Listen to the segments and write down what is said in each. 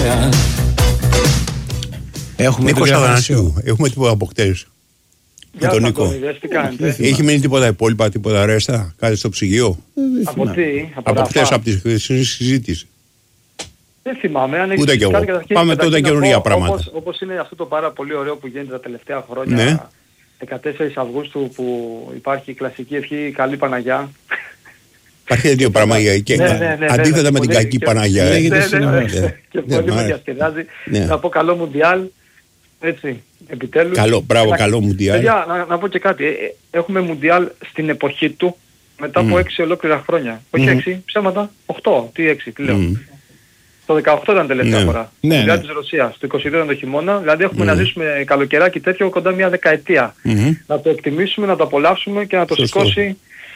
Έχουμε Νίκος Αθανασίου. Έχουμε τίποτα από χτες. Με τον Νίκο. Έχει μείνει τίποτα υπόλοιπα, τίποτα ρέστα, κάτι στο ψυγείο? Από τι? Από χτες, από τη χθεσινή συζήτηση. Δεν θυμάμαι. Αν ούτε κι εγώ. Πάμε τότε καινούργια πράγματα. Όπως είναι αυτό το πάρα πολύ ωραίο που γίνεται τα τελευταία χρόνια. 14 Αυγούστου που υπάρχει η κλασική ευχή Καλή Παναγιά. Υπάρχει δύο Παναγιά και αντίθετα με την κακή Παναγιά. Και πολύ με διασκεδάζει. Να πω καλό Μουντιάλ. Έτσι, επιτέλους. Καλό Μουντιάλ. Παιδιά, να πω και κάτι. Έχουμε Μουντιάλ στην εποχή του μετά από 6 ολόκληρα χρόνια. Όχι 6, ψέματα, 8. Τι 6, τι λέω. Το 18 ήταν τελευταία φορά. Μουντιάλ της Ρωσίας. Το 22 ήταν το χειμώνα. Δηλαδή έχουμε να ζήσουμε καλοκαιράκι τέτοιο κοντά μια δεκαετία. Να το εκτιμήσουμε, να το απολαύσουμε και να το σηκώσει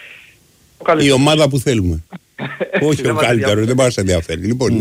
η ομάδα που θέλουμε. Όχι ο καλύτερος, δεν μας ενδιαφέρει. Λοιπόν,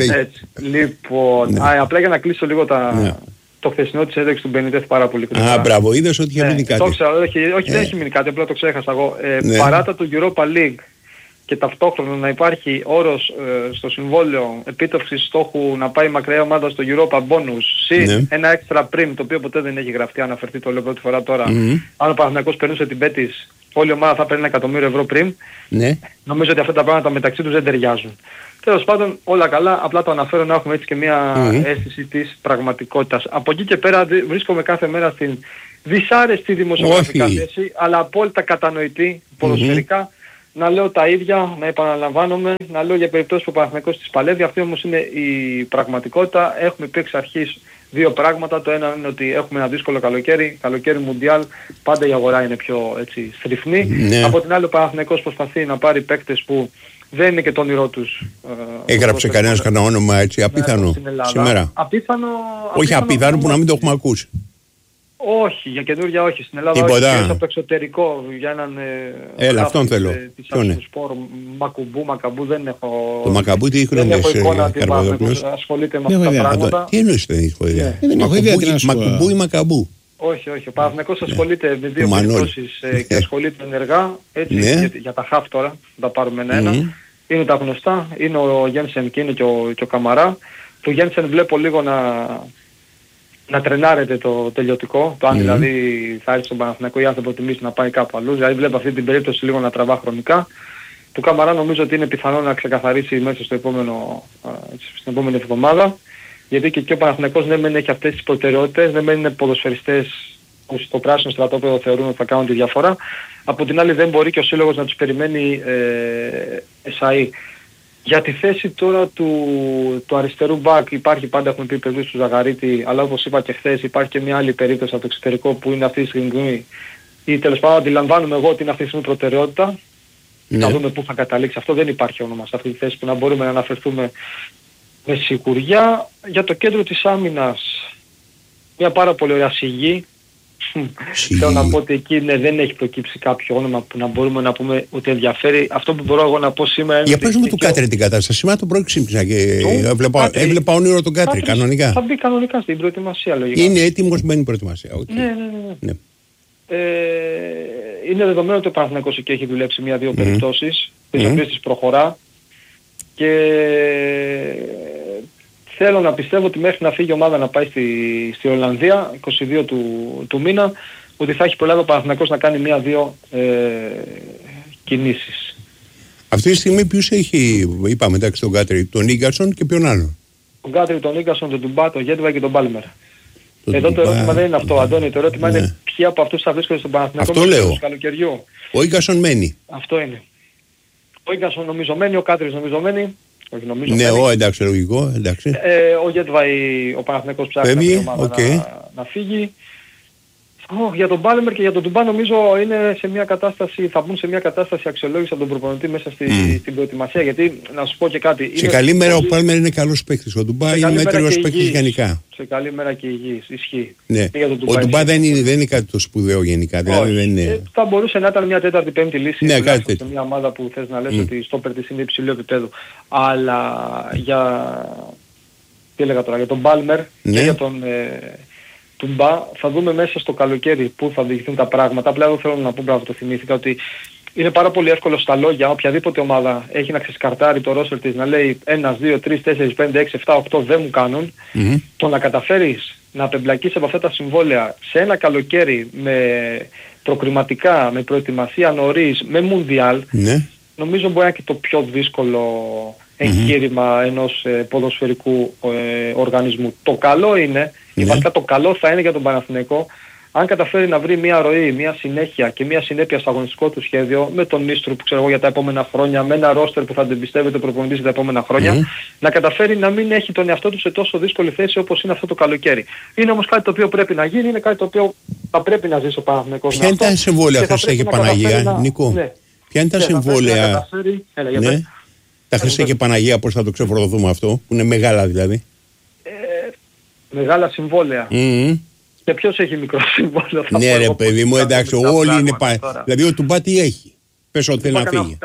απλά για να κλείσω λίγο το χθεσινό της ένταξης του Μπενιτέθ πάρα πολύ γρήγορα. Μπράβο, είδες ότι είχε μείνει κάτι. Όχι, δεν έχει μείνει κάτι, απλά το ξέχασα εγώ. Παράτα του Europa League και ταυτόχρονα να υπάρχει όρος στο συμβόλαιο επίτευξης στόχου να πάει μακριά ομάδα στο Europa Bonus συν ένα extra prim, το οποίο ποτέ δεν έχει γραφτεί, αναφερθεί το λέω πρώτη φορά τώρα. Αν ο Παναθηναϊκός περνούσε την Πέτης, όλη η ομάδα θα παίρνει 1 εκατομμύριο ευρώ prim. Νομίζω ότι αυτά τα πράγματα μεταξύ τους δεν ταιριάζουν. Τέλος πάντων, όλα καλά, απλά το αναφέρω να έχουμε έτσι και μια αίσθηση της πραγματικότητας. Από εκεί και πέρα βρίσκομαι κάθε μέρα στην δυσάρεστη δημοσιογραφικά θέση, αλλά απόλυτα κατανοητή ποδοσφαιρικά, να λέω τα ίδια, να επαναλαμβάνομαι, να λέω για περιπτώσεις που ο Παναθηναϊκός της παλεύει. Αυτή όμως είναι η πραγματικότητα. Έχουμε πει εξ αρχής δύο πράγματα. Το ένα είναι ότι έχουμε ένα δύσκολο καλοκαίρι Μουντιάλ, πάντα η αγορά είναι πιο έτσι στριφνή. Από την άλλη ο Παναθηναϊκός προσπαθεί να πάρει παίκτες που δεν είναι και το όνειρό τους. Έγραψε κανένα όνομα έτσι απίθανο σήμερα? Όχι απίθανο που να μην το έχουμε ακούσει. Όχι, για καινούργια όχι. Στην Ελλάδα όχι, από το εξωτερικό για έναν... αυτόν θέλω. Μακαμπού δεν έχω... Το Μακαμπού τι δεν έχω εικόνα ότι ασχολείται με αυτά τα πράγματα. Τι εννοείς δεν έχει ιδέα? Μακουμπού ή Μακαμπού? Όχι, ο Παναθηναϊκός ασχολείται με δύο περιπτώσεις και ασχολείται ενεργά, έτσι, για τα χαφ τώρα, θα τα πάρουμε ένα-ένα. Είναι τα γνωστά, είναι ο Γένσεν και είναι και ο Καμαρά. Το Γένσεν βλέπω λίγο να τρενάρεται το τελειωτικό, το αν δηλαδή θα έρθει στον Παναθηναϊκό ή αν θα προτιμήσει να πάει κάπου αλλού. Δηλαδή βλέπω αυτή την περίπτωση λίγο να τραβά χρονικά. Του Καμαρά νομίζω ότι είναι πιθανό να ξεκαθαρίσει μέσα στην επόμενη εβδομάδα. Γιατί και ο Παναθηναϊκός ναι μεν έχει αυτές τις προτεραιότητες, ναι μεν είναι ποδοσφαιριστές που στο πράσινο στρατόπεδο θεωρούν ότι θα κάνουν τη διαφορά. Από την άλλη δεν μπορεί και ο σύλλογος να τους περιμένει εσαΐ. Για τη θέση τώρα του αριστερού μπακ υπάρχει πάντα, έχουμε πει, παιδί του Ζαγαρίτη, αλλά όπως είπα και χθες υπάρχει και μια άλλη περίπτωση από το εξωτερικό που είναι αυτή τη στιγμή, ή τέλος πάντων αντιλαμβάνομαι εγώ ότι είναι αυτή τη στιγμή προτεραιότητα. Να δούμε πού θα καταλήξει αυτό. Δεν υπάρχει όνομα σε αυτή τη θέση που να μπορούμε να αναφερθούμε με σιγουριά. Για το κέντρο της άμυνας, μια πάρα πολύ ωραία σιγή. Θέλω να πω ότι εκεί δεν έχει προκύψει κάποιο όνομα που να μπορούμε να πούμε ότι ενδιαφέρει. Αυτό που μπορώ εγώ να πω σήμερα είναι... Για πες μου του Κάτρι την κατάσταση. Σήμερα το πρωί ξύπνησα και έβλεπα όνειρο τον Κάτρι κανονικά. Θα μπει κανονικά στην προετοιμασία λογικά. Είναι έτοιμος, μπαίνει προετοιμασία. Ναι. Είναι δεδομένο ότι ο Παναθηναϊκός εκεί έχει δουλέψει μία-δύο περιπτώσεις, τις οποίες τις προχωρά και θέλω να πιστεύω ότι μέχρι να φύγει η ομάδα να πάει στη Ολλανδία, 22 του μήνα, ότι θα έχει προλάβει ο Παναθηναϊκός να κάνει μία-δύο κινήσεις. Αυτή τη στιγμή ποιους έχει, είπαμε μεταξύ τον Κάτρι, τον Ίγκασον και ποιον άλλον? Τον Κάτρι, τον Ίγκασον, τον Τουμπά, τον Γέντβα και τον Πάλμερ. Εδώ το ερώτημα δεν είναι αυτό, Αντώνη. Το ερώτημα είναι ποιοι από αυτούς θα βρίσκονται στον Παναθηναϊκό του καλοκαιριού. Ο Ίγκασον μένει. Αυτό είναι. Ο Ίγκασον νομίζω μένει, ο Κάτρις νομίζω μένει. Όχι, νομίζω ναι, εντάξει, λογικό, εντάξει. Ο Γέντβα, ο Παναθηναϊκός ψάχνει την ομάδα να φύγει. Για τον Πάλμερ και για τον Τουμπά νομίζω είναι σε μια κατάσταση, θα μπουν σε μια κατάσταση αξιολόγηση από τον προπονητή μέσα στην προετοιμασία. Γιατί να σου πω και κάτι. Σε καλή μέρα ο Πάλμερ είναι καλός παίκτης. Ο Τουμπά είναι μέτριος παίκτης γενικά. Σε καλή μέρα και υγιής. Ισχύει. Ναι. Ο Τουμπά δεν είναι κάτι το σπουδαίο γενικά. Δηλαδή δεν είναι... Θα μπορούσε να ήταν μια τέταρτη-πέμπτη λύση. Ναι, κάτι σε μια ομάδα που θες να λες ότι στο πέρτης είναι υψηλό επίπεδο. Αλλά για τον Πάλμερ και για τον Τουμπά θα δούμε μέσα στο καλοκαίρι πού θα διηγηθούν τα πράγματα. Απλά εγώ θέλω να πω, μπράβο, το θυμήθηκα, ότι είναι πάρα πολύ εύκολο στα λόγια, οποιαδήποτε ομάδα έχει να ξεσκαρτάρει το roster της, να λέει 1, 2, 3, 4, 5, 6, 7, 8 δεν μου κάνουν. Το να καταφέρεις να απεμπλακείς από αυτά τα συμβόλαια σε ένα καλοκαίρι με προκριματικά, με προετοιμασία νωρίς, με μουντιάλ, νομίζω μπορεί να είναι και το πιο δύσκολο εγχείρημα ενός ποδοσφαιρικού οργανισμού. Το καλό είναι, βασικά το καλό θα είναι για τον Παναθηναϊκό, αν καταφέρει να βρει μια ροή, μια συνέχεια και μια συνέπεια στο αγωνιστικό του σχέδιο, με τον Νίστρου που ξέρω εγώ για τα επόμενα χρόνια, με ένα ρόστερ που θα αντιπιστεύεται ο προπονητής για τα επόμενα χρόνια, να καταφέρει να μην έχει τον εαυτό του σε τόσο δύσκολη θέση όπως είναι αυτό το καλοκαίρι. Είναι όμως κάτι το οποίο πρέπει να γίνει, είναι κάτι το οποίο θα πρέπει να ζήσει ο Παναθηναϊκός. Ποια είναι τα συμβόλαια Χριστέ και Παναγία, Νικό? Ποια είναι τα συμβόλαια? Τα Χριστέ και Παναγία, πώς θα το ξεφορτωθούμε αυτό, που είναι μεγάλα δηλαδή? Μεγάλα συμβόλαια. Και ποιος έχει μικρό συμβόλαιο? Ναι ρε παιδί μου, εντάξει, όλοι είναι δηλαδή ο Τουμπά τι έχει? Πες ότι θέλει να φύγει.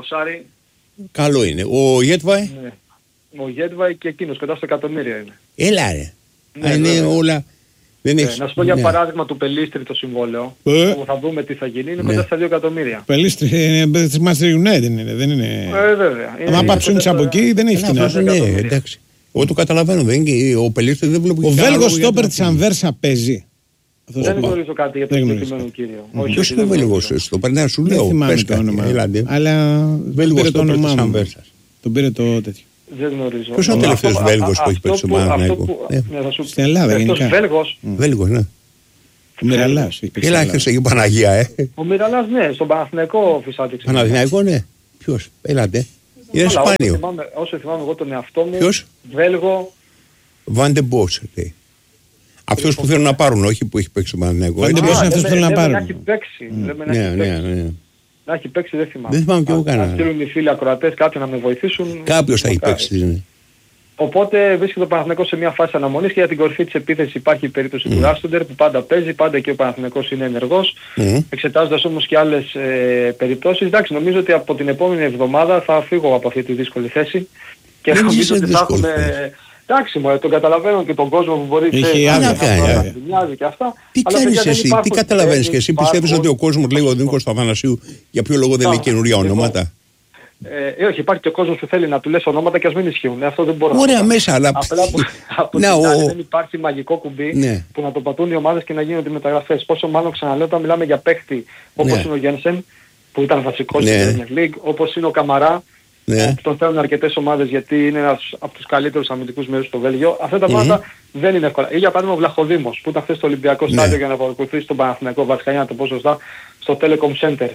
Καλό είναι. Ο Γέτβαε? Ο Γέτβαε και εκείνος κοντά στο εκατομμύριο είναι. Έλα ρε. Είναι όλα... Να σου πω για παράδειγμα του Πελίστρη το συμβόλαιο, που θα δούμε τι θα γίνει, είναι κοντά στα 2 εκατομμύρια. Πελίστρη είναι της Manchester United, δεν είναι... Βέβαια. Αν πάψουν από εκεί δεν έχει κοινά. Ναι, εντάξει. Εγώ το καταλαβαίνω, ο Πελίστρη δεν βλέπω... Ο Βέλγος στόπερ της Ανβέρσα παίζει. Δεν γνωρίζω κάτι για το συγκεκριμένο κύριο. Ποιος είναι ο Βέλγος στόπερ? Ναι, σου λέω, πες κάτι. Αλλά Βέλγος στόπερ της Ανβέρσας. Τον πήρε το τέτοιο. Δεν γνωρίζω. Ποιος είναι ο τελευταίος Βέλγος που έχει παίξει στο Παναθηναϊκό? Στην Ελλάδα γενικά. Βέλγος, ναι. Ο Μιραλάς. Έλα χθες εκεί Παναγία, Ο Μιραλάς, ναι, στον Παναθηναϊκό φυσάτηξε. Παναθηναϊκό, ναι. Ποιος? Έλατε. Είναι σπάνιο. Όσο θυμάμαι εγώ τον εαυτό μου. Ποιος? Βέλγο. Βάντε Μπός, λέει. Αυτός που θέλουν να πάρουν, όχι που έχει παίξει στον Παναθηναϊκό. Βάντε Μπός είναι αυτός που θέλουν να πάρουν. Να έχει παίξει. Ναι. Να έχει παίξει, δεν θυμάμαι. Δεν θυμάμαι κι εγώ κανένα. Να στείλουν οι φίλοι ακροατές κάποιοι να με βοηθήσουν. Κάποιος θα έχει παίξει. Οπότε βρίσκεται ο Παναθηναϊκός σε μια φάση αναμονής και για την κορυφή της επίθεσης υπάρχει η περίπτωση του Ράστοντερ που πάντα παίζει, πάντα και ο Παναθηναϊκός είναι ενεργός. Εξετάζοντας όμως και άλλες περιπτώσεις, εντάξει, νομίζω ότι από την επόμενη εβδομάδα θα φύγω από αυτή τη δύσκολη θέση και νομίζω ότι θα έχουμε... Εντάξει, τον καταλαβαίνω και τον κόσμο που μπορεί να μοιάζει και αυτά. Τι κάνεις εσύ, τι καταλαβαίνεις και εσύ? Πιστεύεις ότι ο κόσμος, λέει ο Νίκος Αθανασίου, για ποιο λόγο δεν λέει καινούργια ονόματα? Όχι, υπάρχει και ο κόσμος που θέλει να του λες ονόματα και ας μην ισχύουν. Αυτό δεν μπορώ. Ωραία, μέσα, αλλά... Απλά από την άλλη δεν υπάρχει μαγικό κουμπί που να το πατούν οι ομάδες και να γίνονται μεταγραφές. Πόσο μάλλον ξαναλέω όταν μιλάμε για παίχτη όπως είναι ο Γένσεν, που ήταν βασικός στην Premier League, όπως είναι ο Καμαρά, που τον θέλουν αρκετές ομάδες γιατί είναι ένας από τους καλύτερους αμυντικούς μέρους στο Βέλγιο. Αυτά τα πράγματα δεν είναι εύκολα. Ή για παράδειγμα ο Βλαχοδήμος που ήταν χθες στο Ολυμπιακό στάδιο για να παρακολουθήσει τον Παναθηναϊκό, βασικά για να το πω σωστά, στο Telecom Center.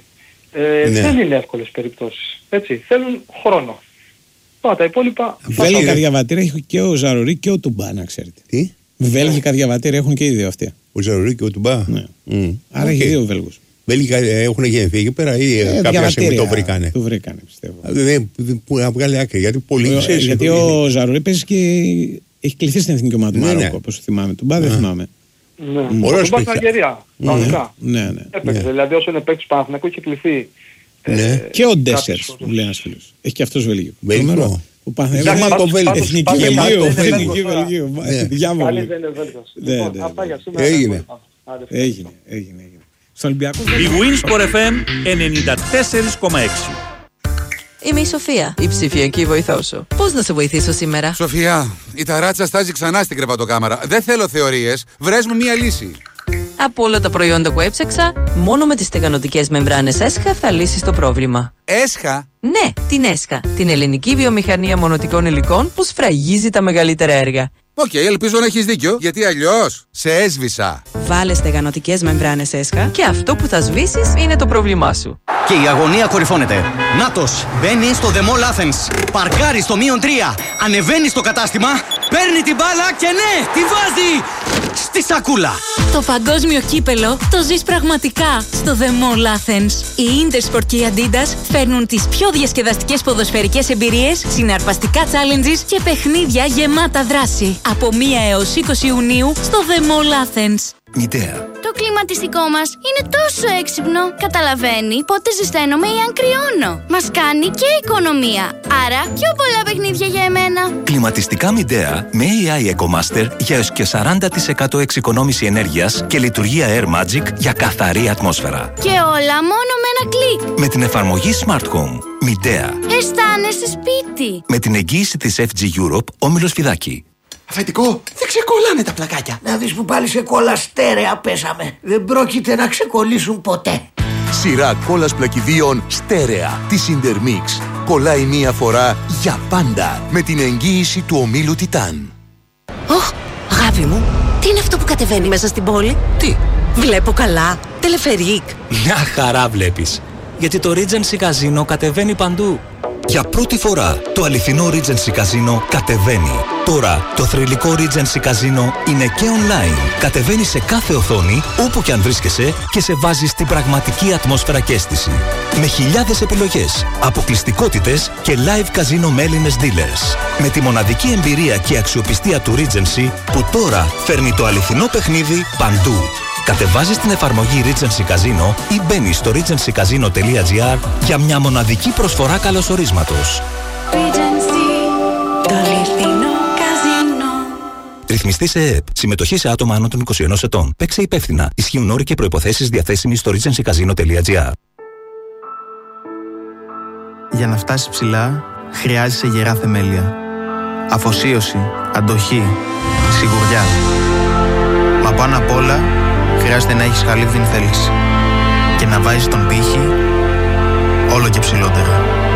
Δεν είναι εύκολες περιπτώσεις. Έτσι, θέλουν χρόνο. Τα υπόλοιπα... Βέλγικα διαβατήρια έχει και ο Ζαρορί και ο Τουμπά, να ξέρετε. Τι? Βέλγικα διαβατήρια έχουν και οι δύο αυτοί. Ο Ζαρορί και ο Τουμπά. Ναι. Άρα έχει δύο Βέλγους. Βέλγικα έχουν γεννηθεί εκεί πέρα ή κάποια στιγμή το βρήκανε? Το βρήκανε, πιστεύω. Που να βγάλει άκρη, γιατί πολύ ξέρεις. Γιατί ο Ζαρορί παίζει και έχει κληθεί στην εθνική ομάδα του Μαρόκο, όπως θυμάμαι. Τουμπά δεν θυμάμαι. Ο Τουμπά στην Αλγερία. Ναι. Δηλαδή όσο είναι παίκτης Παναθηναϊκού έχει κληθεί. Και ο Ντέσσερς, μου λέει ένας φίλος. Έχει και αυτός Βέλγιο. Βέλγιο. Ο Παναθηναϊκός εθνική Βέλγιο. Πάλι δεν είναι Βέλγιος. Αυτά για σήμερα. Έγινε. Στον Ολυμπιακό. Η Winsport FM 94,6. Είμαι η Σοφία, η ψηφιακή βοηθό σου. Πώς να σε βοηθήσω σήμερα? Σοφία, η ταράτσα στάζει ξανά στην κρεβατοκάμαρα. Δεν θέλω θεωρίες, βρες μου μία λύση. Από όλα τα προϊόντα που έψαξα, μόνο με τις στεγανοτικές μεμβράνες ΕΣΧΑ θα λύσεις το πρόβλημα. ΕΣΧΑ? Ναι, την ΕΣΧΑ, την ελληνική βιομηχανία μονοτικών υλικών που σφραγίζει τα μεγαλύτερα έργα. Οκ, ελπίζω να έχεις δίκιο, γιατί αλλιώς σε έσβησα. Βάλε στεγανοτικές μεμβράνες ΕΣΧΑ και αυτό που θα σβήσεις είναι το πρόβλημά σου. Και η αγωνία κορυφώνεται. Νάτος μπαίνει στο The Mall Athens. Παρκάρει στο -3. Ανεβαίνει στο κατάστημα. Παίρνει την μπάλα και ναι, τη βάζει στη σακούλα. Το παγκόσμιο κύπελο το ζεις πραγματικά στο The Mall Athens. Η Intersport και η Adidas φέρνουν τις πιο διασκεδαστικές ποδοσφαιρικές εμπειρίες, συναρπαστικά challenges και παιχνίδια γεμάτα δράση. Από 1 έως 20 Ιουνίου στο The Mall Athens. Μητέα. Το κλίμα κλιματιστικό μας είναι τόσο έξυπνο. Καταλαβαίνει πότε ζεσταίνομαι ή αν κρυώνω. Μας κάνει και οικονομία. Άρα πιο πολλά παιχνίδια για εμένα. Κλιματιστικά Midea με AI EcoMaster για έως και 40% εξοικονόμηση ενέργειας και λειτουργία Air Magic για καθαρή ατμόσφαιρα. Και όλα μόνο με ένα κλικ. Με την εφαρμογή Smart Home. Midea. Αισθάνεσαι σπίτι. Με την εγγύηση της FG Europe, Όμιλος Φιδάκη. Αφεντικό, δεν ξεκολλάνε τα πλακάκια. Να δεις που πάλι σε κόλλα στέρεα πέσαμε. Δεν πρόκειται να ξεκολλήσουν ποτέ. Σειρά κόλλας πλακιδίων στέρεα της Intermix. Κολλάει μία φορά για πάντα με την εγγύηση του ομίλου Τιτάν. Ωχ, αγάπη μου, τι είναι αυτό που κατεβαίνει μέσα στην πόλη? Τι? Βλέπω καλά. Τελεφερίκ. Μια χαρά βλέπεις. Γιατί το Regency Casino κατεβαίνει παντού. Για πρώτη φορά το αληθινό Regency Casino κατεβαίνει. Τώρα το θρυλικό Regency Casino είναι και online. Κατεβαίνει σε κάθε οθόνη, όπου και αν βρίσκεσαι, και σε βάζει στην πραγματική ατμόσφαιρα και αίσθηση. Με χιλιάδες επιλογές, αποκλειστικότητες και live casino με Έλληνες dealers. Με τη μοναδική εμπειρία και αξιοπιστία του Regency, που τώρα φέρνει το αληθινό παιχνίδι παντού. Κατεβάζεις την εφαρμογή Regency Casino ή μπαίνεις στο regencycasino.gr για μια μοναδική προσφορά καλωσορίσματος. Regency, το αληθινό καζίνο. Ρυθμιστή σε ΕΕΠ. Συμμετοχή σε άτομα άνω των 21 ετών. Παίξε υπεύθυνα. Ισχύουν όροι και προϋποθέσεις διαθέσιμοι στο regencycasino.gr. Για να φτάσεις ψηλά, χρειάζεσαι γερά θεμέλια. Αφοσίωση, αντοχή, σιγουριά. Μα πάνω απ' όλα, χρειάζεται να έχεις χαλίβδιν θέληση και να βάζεις τον πύχη όλο και ψηλότερα.